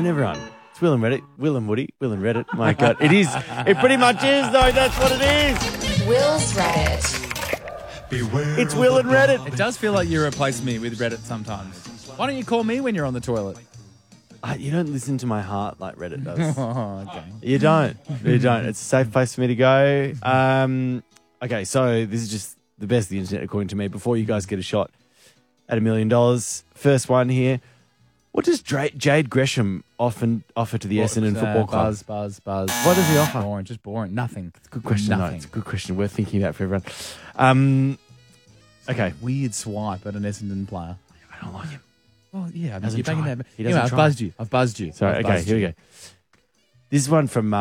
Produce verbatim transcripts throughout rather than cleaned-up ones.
and everyone. It's Will and Reddit. Will and Woody. Will and Reddit. My God. It is. It pretty much is, though. That's what it is. Will's Reddit. It's Will and Reddit. It does feel like you replace me with Reddit sometimes. Why don't you call me when you're on the toilet? Uh, you don't listen to my heart like Reddit does. Oh, okay. You don't. You don't. It's a safe place for me to go. Um, okay, so this is just the best of the internet, according to me. Before you guys get a shot at a million dollars, first one here. What does Dra- Jade Gresham often offer to the What, Essendon uh, Football Club? Buzz, buzz, buzz. What does he offer? Boring, just boring. Nothing. It's a good question. Nothing. though. It's a good question. Worth thinking about for everyone. Um, okay. Weird swipe at an Essendon player. I don't like him. Oh, yeah. I mean, Doesn't you're banging try. that. He Anyway, doesn't I've try. buzzed you. I've buzzed you. Sorry, I've okay, buzzed here we you. go. This is one from,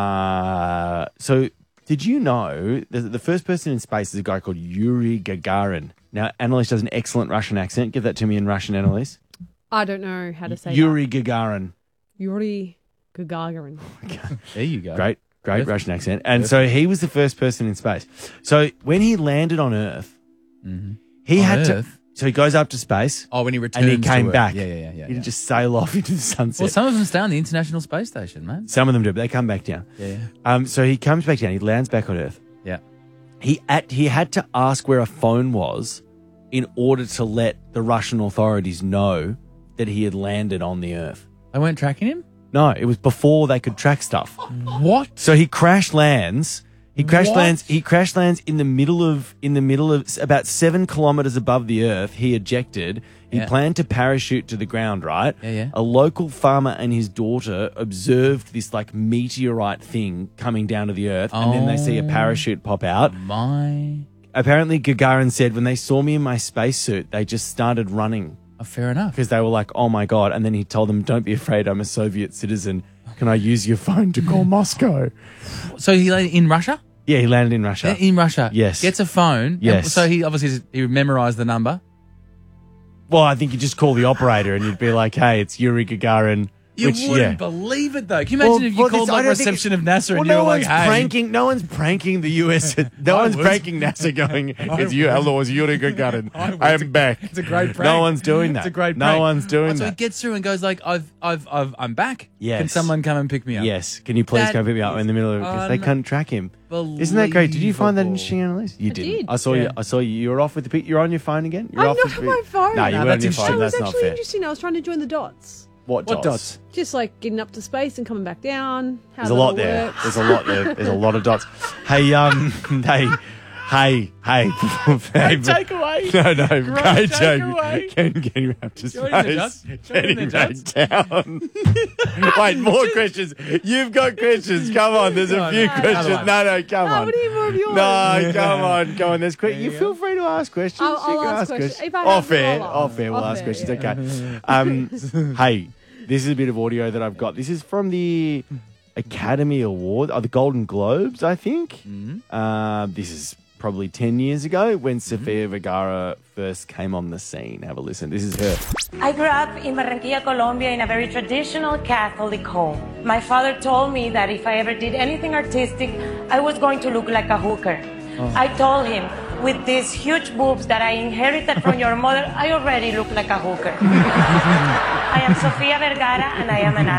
uh, so did you know that the first person in space is a guy called Yuri Gagarin? Now, Annalise does an excellent Russian accent. Give that to me in Russian, Annalise. I don't know how to say Yuri that. Gagarin. Yuri Gagarin. There you go. Great, great Perfect. Russian accent. And so he was the first person in space. So when he landed on Earth, Mm-hmm. he On had Earth? to, so he goes up to space. Oh, when he returns And he came to Earth. back. Yeah, yeah, yeah. yeah, He yeah. didn't just sail off into the sunset. Well, some of them stay on the International Space Station, man. Some of them do, but they come back down. Yeah, yeah. Um, so he comes back down. He lands back on Earth. Yeah. He at, he had to ask where a phone was in order to let the Russian authorities know that he had landed on the Earth. They weren't tracking him? No, it was before they could track stuff. What? So he crash lands. He crash What? lands. He crash lands in the middle of in the middle of about seven kilometers above the Earth. He ejected. He Yeah. planned to parachute to the ground. Right. Yeah, yeah. A local farmer and his daughter observed this like meteorite thing coming down to the Earth, and then they see a Oh. parachute pop out. My. Apparently, Gagarin said when they saw me in my spacesuit, they just started running Oh, fair enough. because they were like, "Oh my god!" And then he told them, "Don't be afraid. I'm a Soviet citizen. Can I use your phone to call Moscow?" So he landed in Russia? Yeah, he landed in Russia. In Russia. Yes. Gets a phone. Yes. And so he obviously he memorized the number. Well, I think you just call the operator and you'd be like, "Hey, it's Yuri Gagarin." You which, wouldn't yeah. believe it, though. Can you imagine if you well, called this- I like don't think reception it- of NASA well, and you no were like, one's hey. pranking. No one's pranking the U S. No I one's would. pranking NASA. Going, "It's you. Hello, it's Yuri Gagarin. I would. I It's a- am back." It's a great prank. No one's doing that. It's a great No prank. one's doing Oh, so he that. gets through and goes like, I've, I've, I've, I'm back. Yes. Can someone come and pick me up? Yes. Can you please That come pick me up in the middle of it because they is couldn't track him? Isn't that great? Did you find that unbelievable. interesting, Annalise? You I didn't. did. I saw you. Yeah. I saw you. You were off with the pic. You're on your phone again. You're I'm off not with on the- my phone. No, you No, weren't on that's your interesting. phone. That was That's not actually fair. interesting. I was trying to join the dots. What What dots? dots? Just like getting up to space and coming back down. How There's a that lot all there. works. There's a lot there. There's a lot of dots. Hey, um, hey, hey, hey. hey Take away. No, no, great, Great joke. takeaway. Can getting up to Join the space, dots. Join getting the back dots. down. Wait, more questions. You've got questions. Come on, there's a Come on. few Another questions. one. No, no, come No, on. what are you more of yours? No, come on, come on. There's que- you you feel free to ask questions. I'll- I'll you can ask ask questions. questions. If I Oh, have them, fair. I'll Oh, ask. fair. We'll Off ask air, questions. yeah. Okay. Um, hey, this is a bit of audio that I've got. This is from the Academy Award, or the Golden Globes, I think. Mm-hmm. Uh, this is probably ten years ago when Sofia Vergara first came on the scene. Have a listen. This is her. I grew up in Barranquilla, Colombia, in a very traditional Catholic home. My father told me that if I ever did anything artistic, I was going to look like a hooker. I told him, with these huge boobs that I inherited from your mother, I already look like a hooker. I am Sofia Vergara, and I am an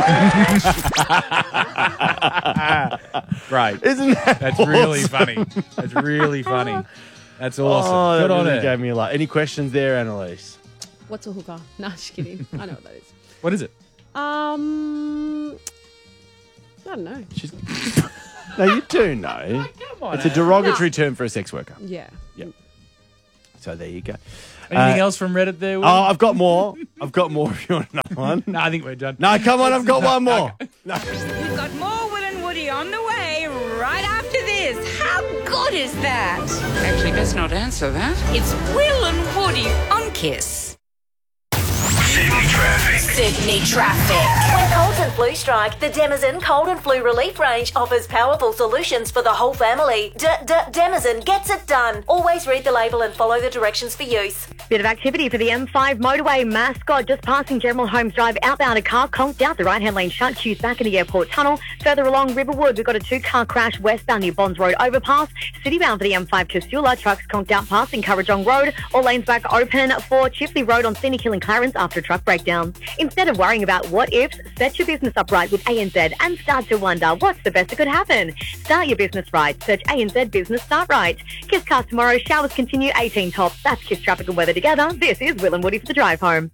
actor. Great. Isn't that That's awesome? really funny. That's really funny. That's awesome. Oh, Good that on really her. gave me a lot. Any questions there, Annalise? What's a hooker? No, just kidding. I know what that is. What is it? Um, I don't know. She's... no, you do know. Come on. It's a derogatory term for a sex worker. Yeah. So there you go. Anything Uh, else from Reddit there? Will? Oh, I've got more. I've got more if you want another one. no, I think we're done. No, come on, I've got one more. No. We've got more Will and Woody on the way right after this. How good is that? Actually, best not answer that. It's Will and Woody on Kiss. Sydney traffic. Sydney traffic. When colds and flu strike, the Denizen Cold and Flu Relief range offers powerful solutions for the whole family. D D Denizen gets it done. Always read the label and follow the directions for use. Bit of activity for the M five motorway. Mascot just passing General Holmes Drive outbound. A car conked out. The right-hand lane shut. Queues back in the airport tunnel. Further along Riverwood, we've got a two-car crash westbound near Bonds Road overpass. Citybound for the M five Casula. Trucks conked out passing Currajong Road. All lanes back open for Chifley Road on Scenic Hill and Clarence after a truck breakdown. Instead of worrying about what ifs, set your business up right with A N Z and start to wonder what's the best that could happen. Start your business right. Search A N Z Business Start Right. Kiss Cast tomorrow. Showers continue. eighteen tops. That's Kiss traffic and weather together. This is Will and Woody for the drive home.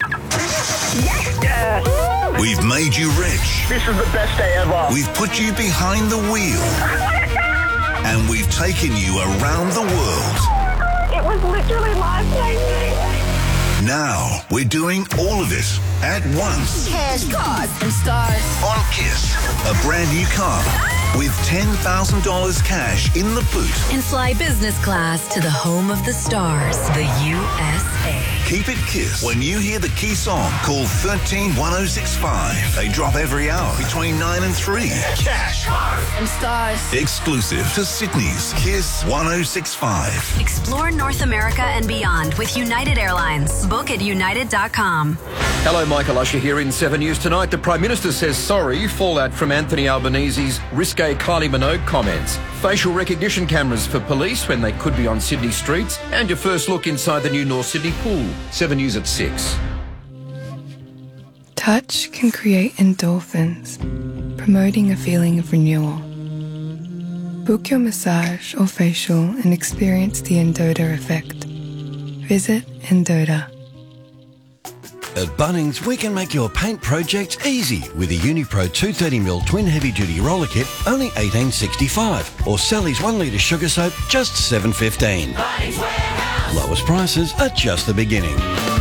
We've made you rich. This is the best day ever. We've put you behind the wheel. And we've taken you around the world. It was literally life-changing. Now we're doing all of it at once. Cash, cars, and stars. On Kiss, a brand new car with ten thousand dollars cash in the boot. And fly business class to the home of the stars, the U S A. Keep it Kiss. When you hear the key song, call one three one oh six five. They drop every hour between nine and three. Cash, cars, And stars. exclusive to Sydney's Kiss one oh six five. Explore North America and beyond with United Airlines. Book at united dot com. Hello, Michael Usher here in seven News Tonight. The Prime Minister says sorry, fallout from Anthony Albanese's risque Kylie Minogue comments, facial recognition cameras for police when they could be on Sydney streets, and your first look inside the new North Sydney pool. seven News at six. Touch can create endorphins, promoting a feeling of renewal. Book your massage or facial and experience the Endota effect. Visit Endota. At Bunnings, we can make your paint projects easy with a Unipro two thirty mil twin heavy-duty roller kit, only eighteen sixty-five, or Sally's one litre sugar soap, just seven fifteen. Lowest prices are just the beginning.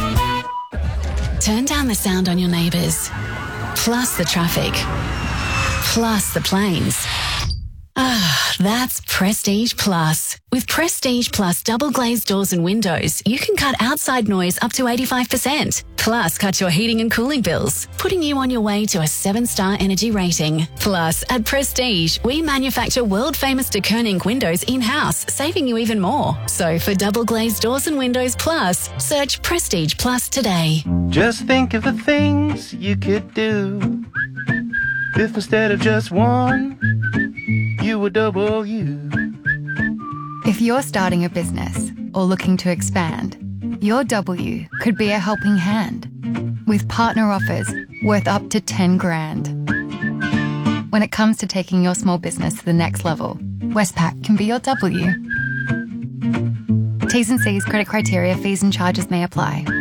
Turn down the sound on your neighbours, plus the traffic, plus the planes. Ah, that's Prestige Plus. With Prestige Plus double glazed doors and windows, you can cut outside noise up to eighty-five percent. Plus, cut your heating and cooling bills, putting you on your way to a seven-star energy rating. Plus, at Prestige, we manufacture world-famous de Koning windows in-house, saving you even more. So, for double glazed doors and windows plus, search Prestige Plus today. Just think of the things you could do if instead of just one, you were double you. If you're starting a business or looking to expand, your W could be a helping hand with partner offers worth up to ten grand. When it comes to taking your small business to the next level, Westpac can be your W. T's and C's, credit criteria, fees and charges may apply.